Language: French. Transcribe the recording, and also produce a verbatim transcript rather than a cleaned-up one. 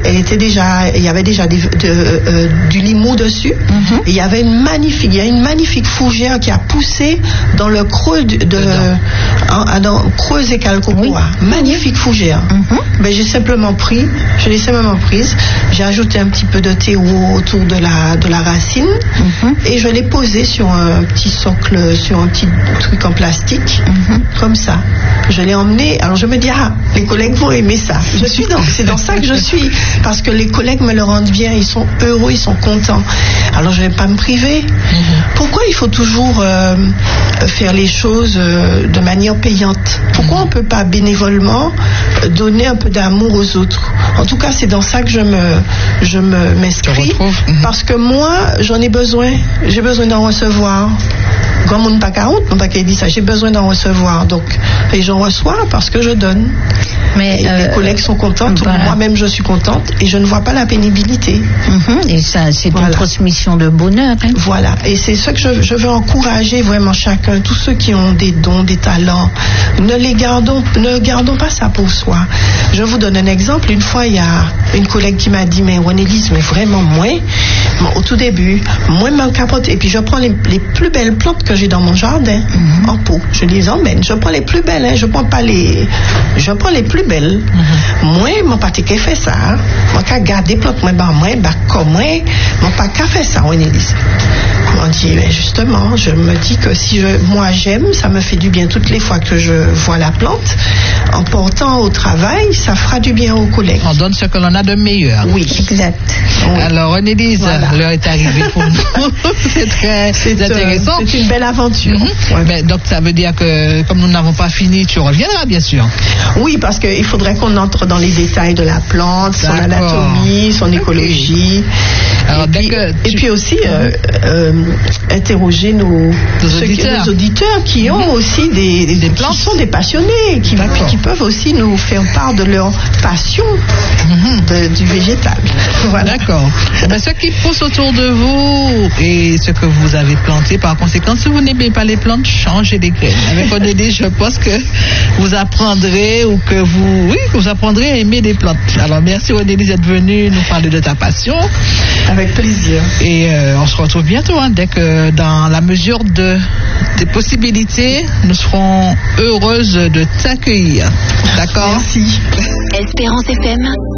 était déjà, il y avait déjà des, de, euh, du limon dessus. Mm-hmm. Il y avait une magnifique, il y a une magnifique fougère qui a poussé dans le creux de, de en, dans creux et calcopoa. Oui. Magnifique fougère. Mm-hmm. Ben, j'ai simplement pris, je l'ai simplement prise. J'ai ajouté un petit peu de thé autour de la de la racine mm-hmm. et je l'ai posée sur un petit socle, sur un petit truc en plastique, mm-hmm. comme ça. Je l'ai emmené. Alors je me dis ah, les collègues vont aimer ça. Je suis dans, c'est dans ça que je suis, parce que les collègues me le rendent bien, ils sont heureux, ils sont contents. Alors je vais pas me priver. Mm-hmm. Pourquoi il faut toujours euh, faire les choses euh, de manière payante? Pourquoi mm-hmm. on peut pas bénévolement donner un peu d'amour aux autres? En tout cas, c'est dans ça que je me je me m'inscris, mm-hmm. parce que moi, j'en ai besoin. J'ai besoin d'en recevoir. Comme on n'a pas quarante, on n'a pas dit ça. J'ai besoin d'en recevoir. Donc, et j'en reçois parce que je donne. Mais euh, les collègues sont contents, voilà. Moi-même je suis contente et je ne vois pas la pénibilité. Mm-hmm. Et ça, c'est voilà. Une transmission de bonheur. Hein. Voilà. Et c'est ce que je, je veux encourager vraiment chacun, tous ceux qui ont des dons, des talents. Ne les gardons, ne gardons pas ça pour soi. Je vous donne un exemple. Une fois, il y a une collègue qui m'a dit, mais René-Lise, mais vraiment moi, au tout début, moi m'en capote. Et puis je prends les, les plus belles plantes que j'ai dans mon jardin, mm-hmm. en pot. Je les emmène. Je prends les plus belles. Hein. Je prends pas les, je prends les plus belle. Mm-hmm. Moi, mon pas qu'à fait ça. Hein. Moi, qu'à garder plante, moi, bah, moi, bah, comme moi, mon pas qu'à fait ça, on dit. On dit, mais justement, je me dis que si je, moi, j'aime, ça me fait du bien toutes les fois que je vois la plante. En portant au travail, ça fera du bien aux collègues. On donne ce que l'on a de meilleur. Oui, exact. Oui. Alors, René-Lise, voilà. L'heure est arrivée pour nous. C'est très c'est intéressant. Euh, c'est une belle aventure. Mm-hmm. Ouais. Mais, donc, ça veut dire que, comme nous n'avons pas fini, tu reviendras, bien sûr. Oui, parce qu'il faudrait qu'on entre dans les détails de la plante, son D'accord. anatomie, son écologie. Alors, et, puis, que tu... et puis aussi euh, euh, interroger nos, nos, auditeurs. Qui, nos auditeurs qui ont aussi des, des, des plantes, qui sont des passionnés, qui, qui peuvent aussi nous faire part de leur passion mm-hmm. de, du végétal. Voilà. D'accord. Ben, ce qui pousse autour de vous et ce que vous avez planté, par conséquent, si vous n'aimez pas les plantes, changez les graines. Avec René-Lise, je pense que vous apprendrez ou que vous, oui, que vous apprendrez à aimer les plantes. Alors, merci René-Lise d'être venue nous parler de ta passion. Avec plaisir. Et euh, on se retrouve bientôt, hein, dès que dans la mesure de, des possibilités, nous serons heureuses de t'accueillir. D'accord? Merci. Espérance F M.